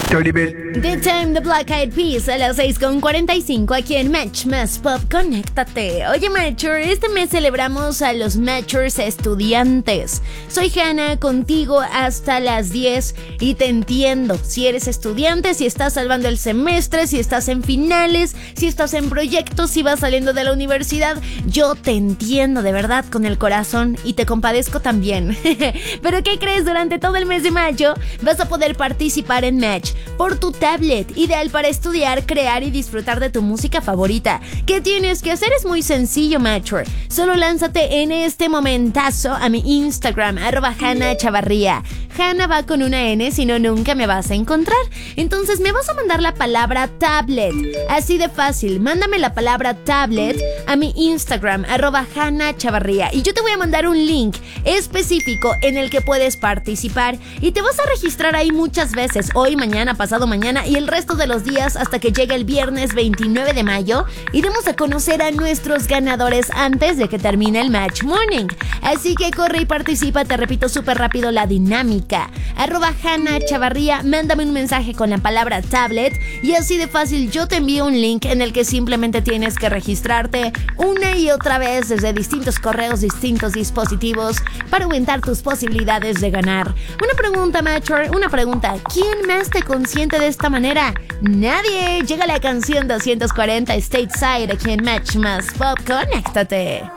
The Time, The Black Eyed Peas, a las 6:45 aquí en Match Más Pop. Conéctate. Oye, Matcher, este mes celebramos a los Matchers estudiantes. Soy Hannah, contigo hasta las 10 y te entiendo. Si eres estudiante, si estás salvando el semestre, si estás en finales, si estás en proyectos, si vas saliendo de la universidad, yo te entiendo de verdad con el corazón y te compadezco también. Pero ¿qué crees? Durante todo el mes de mayo vas a poder participar en Match por tu tablet, ideal para estudiar, crear y disfrutar de tu música favorita. ¿Qué tienes que hacer? Es muy sencillo, Matcher. Solo lánzate en este momentazo a mi Instagram, @HannahChavarría. Hannah va con una N, si no nunca me vas a encontrar. Entonces me vas a mandar la palabra tablet. Así de fácil, mándame la palabra tablet a mi Instagram, @HannahChavarría. Y yo te voy a mandar un link específico en el que puedes participar. Y te vas a registrar ahí muchas veces, hoy, mañana, pasado mañana y el resto de los días hasta que llegue el viernes 29 de mayo. Y demos a conocer a nuestros ganadores antes de que termine el Match Morning. Así que corre y participa, te repito súper rápido la dinámica. @HannahChavarría, mándame un mensaje con la palabra tablet y así de fácil yo te envío un link en el que simplemente tienes que registrarte una y otra vez desde distintos correos, distintos dispositivos para aumentar tus posibilidades de ganar. Una pregunta, Matcher, una pregunta. ¿Quién más te consiente de esta manera? Nadie. Llega la canción 240 Stateside aquí en Match Más Pop. Conéctate.